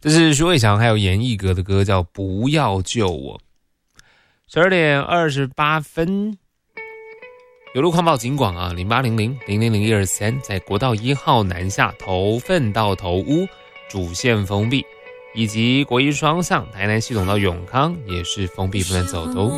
这是徐伟翔还有严艺格的歌，叫《不要救我》。12点28分，有路况报警广啊，0800000123，在国道1号南下头份到头屋主线封闭，以及国一双向台南系统到永康也是封闭，不能走的哦。